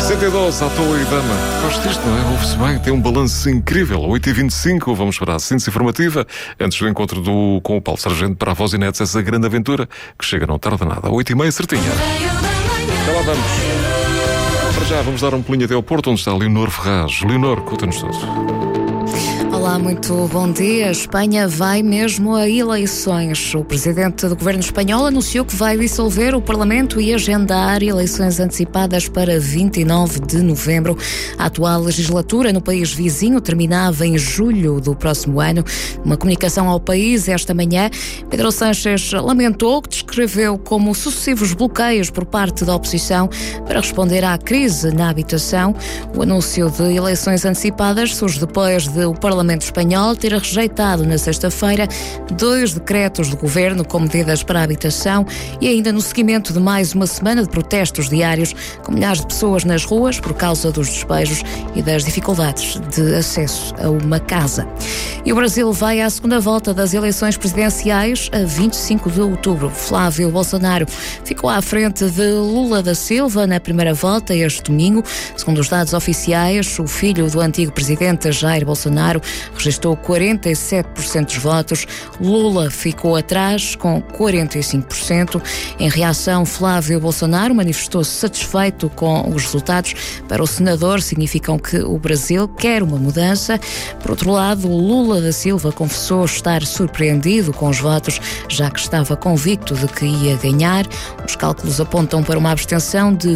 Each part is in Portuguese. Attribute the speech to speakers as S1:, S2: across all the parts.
S1: 112, à toa e dama. Gosto disto, não é? Ouve-se bem, tem um balanço incrível. 8h25, vamos para a síntese informativa. Antes do encontro com o Paulo Sargento para a Voz e Netos, essa grande aventura que chega não tarda nada. 8h30, certinha. Até lá vamos. Para já, vamos dar um pulinho até ao Porto, onde está Leonor Ferraz. Leonor, conta-nos tudo.
S2: Olá, muito bom dia. A Espanha vai mesmo a eleições. O presidente do governo espanhol anunciou que vai dissolver o Parlamento e agendar eleições antecipadas para 29 de novembro. A atual legislatura no país vizinho terminava em julho do próximo ano. Uma comunicação ao país esta manhã, Pedro Sánchez lamentou o que descreveu como sucessivos bloqueios por parte da oposição para responder à crise na habitação. O anúncio de eleições antecipadas surge depois de o Parlamento espanhol ter rejeitado na sexta-feira 2 decretos do governo com medidas para a habitação e ainda no seguimento de mais uma semana de protestos diários com milhares de pessoas nas ruas por causa dos despejos e das dificuldades de acesso a uma casa. E o Brasil vai à segunda volta das eleições presidenciais a 25 de outubro. Flávio Bolsonaro ficou à frente de Lula da Silva na primeira volta este domingo. Segundo os dados oficiais, o filho do antigo presidente Jair Bolsonaro registrou 47% dos votos. Lula ficou atrás com 45%. Em reação, Flávio Bolsonaro manifestou-se satisfeito com os resultados. Para o senador, significam que o Brasil quer uma mudança. Por outro lado, Lula da Silva confessou estar surpreendido com os votos, já que estava convicto de que ia ganhar. Os cálculos apontam para uma abstenção de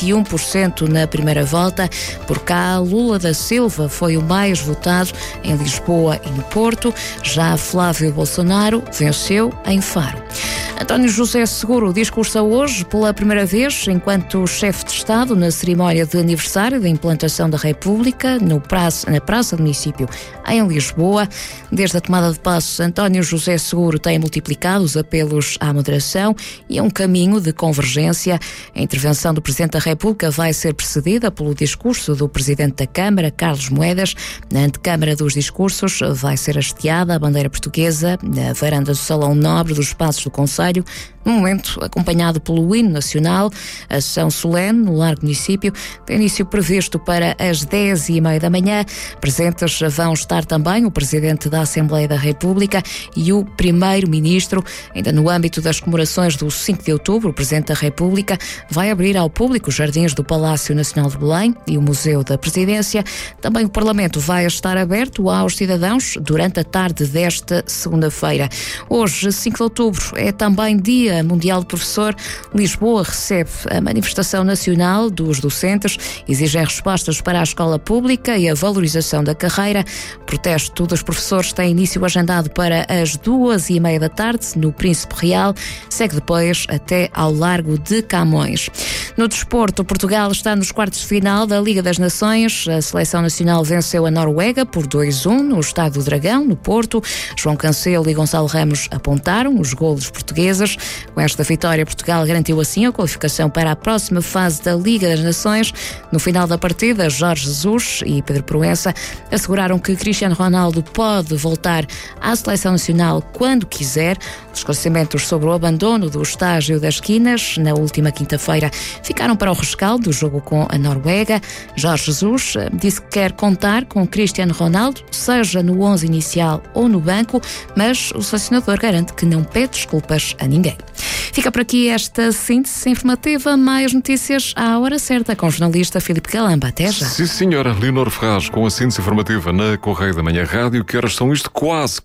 S2: 21% na primeira volta. Por cá, Lula da Silva foi o mais votado em Lisboa e no Porto. Já Flávio Bolsonaro venceu em Faro. António José Seguro discursa hoje pela primeira vez enquanto chefe de Estado na cerimónia de aniversário da implantação da República na Praça do Município em Lisboa. Desde a tomada de posse, António José Seguro tem multiplicado os apelos à moderação e a um caminho de convergência. A intervenção do Presidente da República vai ser precedida pelo discurso do Presidente da Câmara, Carlos Moedas. Na antecâmara dos discursos vai ser hasteada a bandeira portuguesa na varanda do Salão Nobre dos Passos do Conselho, no momento acompanhado pelo hino nacional. A sessão solene no Largo Município tem início previsto para as 10h30 da manhã. Presentes vão estar também o Presidente da Assembleia da República e o Primeiro-Ministro. Ainda no âmbito das comemorações do 5 de outubro, o Presidente da República vai abrir ao público os jardins do Palácio Nacional de Belém e o Museu da Presidência. Também o Parlamento vai estar aberto aos cidadãos durante a tarde desta segunda-feira. Hoje, 5 de outubro, é também Dia Mundial do Professor. Lisboa recebe a manifestação nacional dos docentes, exigem respostas para a escola pública e a valorização da carreira. O protesto dos professores tem início agendado para as 2h30 da tarde no Príncipe Real, segue depois até ao Largo de Camões. No desporto, Portugal está nos quartos de final da Liga das Nações. A seleção nacional venceu a Noruega por 2-1 no Estádio do Dragão, no Porto. João Cancelo e Gonçalo Ramos apontaram os golos portugueses. Com esta vitória, Portugal garantiu assim a qualificação para a próxima fase da Liga das Nações. No final da partida, Jorge Jesus e Pedro Proença asseguraram que Cristiano Ronaldo pode voltar à seleção nacional quando quiser. Os esclarecimentos sobre o abandono do estágio das Quinas na última quinta-feira ficaram para o rescaldo do jogo com a Noruega. Jorge Jesus disse que quer contar com Cristiano Ronaldo, seja no 11 inicial ou no banco, mas o selecionador garante que não pede desculpas a ninguém. Fica por aqui esta síntese informativa. Mais notícias à hora certa com o jornalista Filipe Galamba. Até já.
S1: Sim, senhora. Leonor Ferraz com a síntese informativa na Correio da Manhã Rádio. Que horas são isto? Quase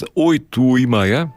S1: 8h30.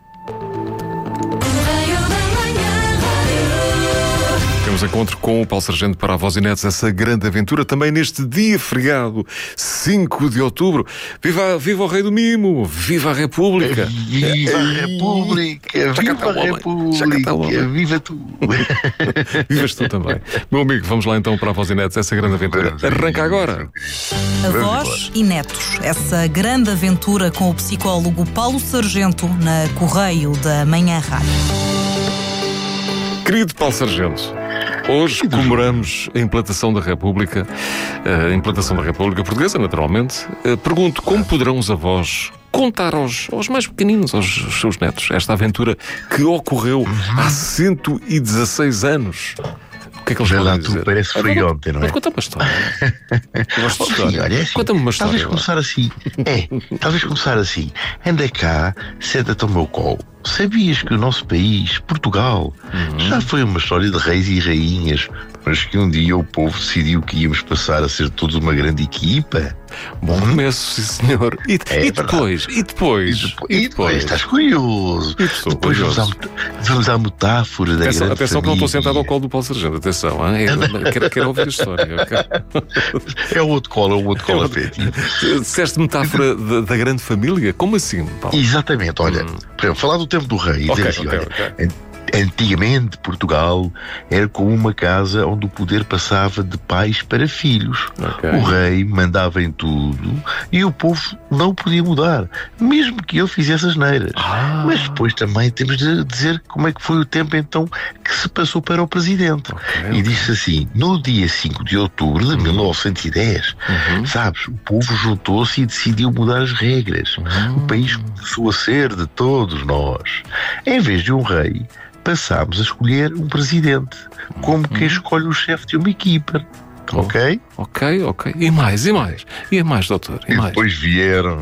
S1: Encontro com o Paulo Sargento para a Voz e Netos, essa grande aventura também neste dia feriado, 5 de outubro. Viva o Rei do Mimo, viva a República.
S3: Viva a República, viva a República, viva tu.
S1: Vivas tu também. Meu amigo, vamos lá então para a Voz e Netos, essa grande aventura. Arranca agora.
S4: A Voz e Netos, essa grande aventura com o psicólogo Paulo Sargento na Correio da Manhã Rádio.
S1: Querido Paulo Sargento, hoje comemoramos a implantação da República Portuguesa, naturalmente. Pergunto, como poderão os avós contar aos mais pequeninos, aos seus netos, esta aventura que ocorreu há 116 anos? O que é que eles podem dizer?
S3: Tu parece que foi ontem, não é?
S1: Conta-me uma história. Eu gosto de história.
S3: Olha, assim,
S1: conta-me uma história.
S3: Talvez começar assim. Talvez começar assim. Anda cá, senta-te ao meu colo. Sabias que o nosso país, Portugal, já foi uma história de reis e rainhas, mas que um dia o povo decidiu que íamos passar a ser todos uma grande equipa?
S1: Bom começo, sim senhor. E depois?
S3: Estás curioso. Depois vamos à metáfora da grande
S1: atenção que eu não estou sentado ao colo do Paulo Sargento. Atenção, quero ouvir a história.
S3: É o outro colo afetivo.
S1: Disseste metáfora da grande família? Como assim, Paulo?
S3: Exatamente, olha, por exemplo, falar do tempo do rei, dizer assim, antigamente Portugal era como uma casa onde o poder passava de pais para filhos. O rei mandava em tudo e o povo não podia mudar, mesmo que ele fizesse asneiras. Mas depois também temos de dizer como é que foi o tempo então que se passou para o presidente. E disse assim, no dia 5 de outubro de 1910, sabes, o povo juntou-se e decidiu mudar as regras. O país começou a ser de todos nós. Em vez de um rei, passámos a escolher um presidente, como quem escolhe o chefe de uma equipa. Ok?
S1: Ok. E mais, doutor?
S3: E depois vieram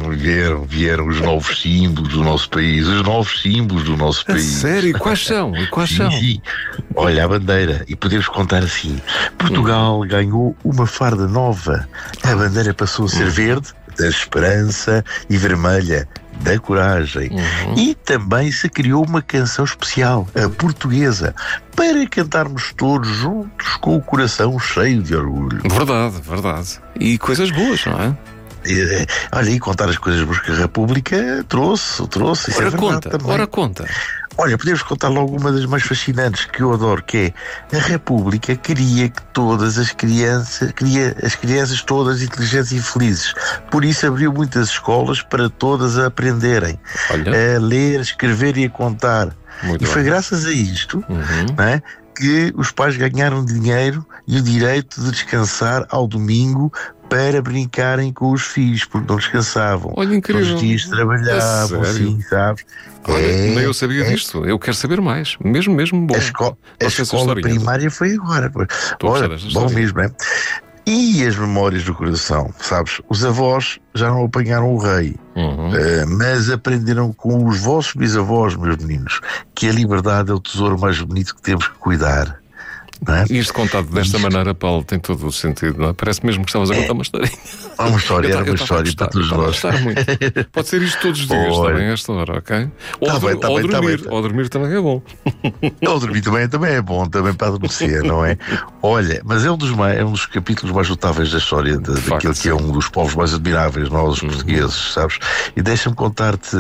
S3: os novos símbolos do nosso país. Os novos símbolos do nosso país.
S1: Sério? Quais são?
S3: Sim. Olha a bandeira. E podemos contar assim. Portugal ganhou uma farda nova. A bandeira passou a ser verde, da esperança, e vermelha, da coragem. E também se criou uma canção especial, a portuguesa, para cantarmos todos juntos com o coração cheio de orgulho.
S1: Verdade. E coisas boas, não é?
S3: Olha, e contar as coisas boas que a República trouxe. Isso
S1: Ora conta.
S3: Olha, podemos contar logo uma das mais fascinantes que eu adoro, que é a República queria que todas as crianças todas inteligentes e felizes. Por isso abriu muitas escolas para todas a aprenderem a ler, a escrever e a contar. E foi graças a isto, não é, que os pais ganharam dinheiro e o direito de descansar ao domingo para brincarem com os filhos, porque não descansavam.
S1: Olha, incrível.
S3: Todos os dias trabalhavam, assim, sabes?
S1: Nem eu sabia disto. Eu quero saber mais. Mesmo bom.
S3: A escola primária foi agora. Olha, bom mesmo, não é? E as memórias do coração, sabes? Os avós já não apanharam o rei, mas aprenderam com os vossos bisavós, meus meninos, que a liberdade é o tesouro mais bonito que temos que cuidar. Não é?
S1: Isto contado desta maneira, Paulo, tem todo o sentido, não é? Parece mesmo que estavas a contar uma história.
S3: Uma história para todos nós.
S1: Pode ser isto todos os dias, também, a esta hora, ok? Ou dormir também é bom.
S3: Ou dormir também é bom, também para adormecer, não é? Olha, mas é um dos capítulos mais notáveis da história daquele que é um dos povos mais admiráveis, nós, os portugueses, sabes? E deixa-me contar-te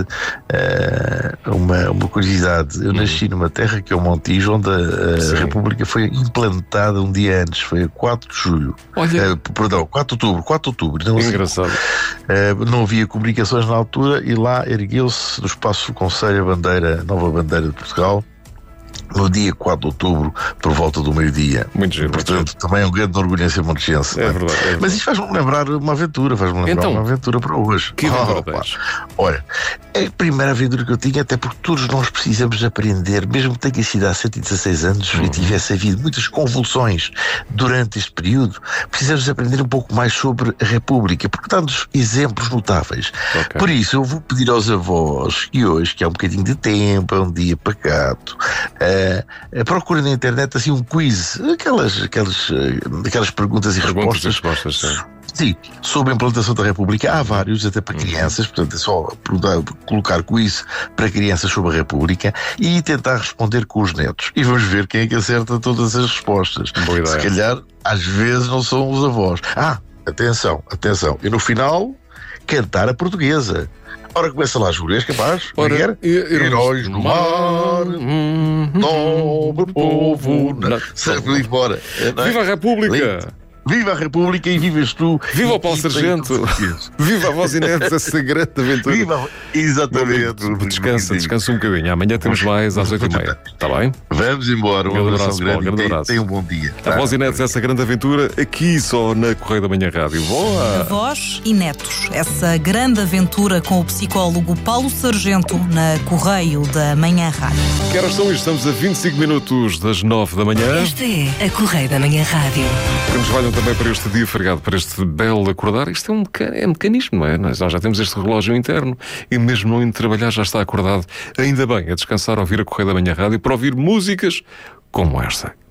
S3: uma curiosidade. Eu nasci numa terra que é o Montijo, onde a República foi implantada um dia antes, foi a 4 de julho. 4 de outubro. Não,
S1: engraçado.
S3: Não havia comunicações na altura e lá ergueu-se no espaço do Conselho a nova bandeira de Portugal, no dia 4 de outubro, por volta do meio-dia.
S1: Muito giro.
S3: Portanto, também é um grande orgulho em ser monticense.
S1: É verdade.
S3: Mas isto faz-me lembrar uma aventura, uma aventura para hoje.
S1: Que
S3: olha, é a primeira aventura que eu tinha, até porque todos nós precisamos aprender, mesmo que tenha sido há 116 anos e tivesse havido muitas convulsões durante este período, precisamos aprender um pouco mais sobre a República, porque dá-nos exemplos notáveis. Por isso, eu vou pedir aos avós que hoje, que há um bocadinho de tempo, é um dia pacato, procurem na internet assim um quiz, aquelas perguntas e respostas. Sim, sobre a implantação da República. Há vários, até para crianças, portanto é só colocar quiz para crianças sobre a República e tentar responder com os netos. E vamos ver quem é que acerta todas as respostas.
S1: Boa ideia.
S3: Se calhar, às vezes, não são os avós. Atenção. E no final, cantar a portuguesa. Ora, começa lá, Júlio, és capaz? Heróis no mar, nobre povo. Bora.
S1: Viva a República!
S3: Viva a República e vivas tu.
S1: Viva o Paulo Sargento. Viva a Voz e Netos, essa grande aventura.
S3: Viva, exatamente.
S1: Descansa um bocadinho. Amanhã temos mais às 8h30. Está bem?
S3: Vamos embora.
S1: Um abraço, Paulo. Grande abraço.
S3: Tenha um bom dia.
S1: A Voz e Netos, essa grande aventura, aqui só na Correio da Manhã Rádio. Boa!
S4: Voz e Netos, essa grande aventura com o psicólogo Paulo Sargento na Correio da Manhã Rádio.
S1: Que horas são isto? Estamos a 25 minutos das 9 da manhã.
S5: Esta é a Correio da Manhã Rádio.
S1: Que nos valham também para este dia feriado, para este belo acordar. Isto é um mecanismo, não é? Nós já temos este relógio interno e mesmo não indo trabalhar já está acordado. Ainda bem, a descansar, a ouvir a Correio da Manhã Rádio para ouvir músicas como esta.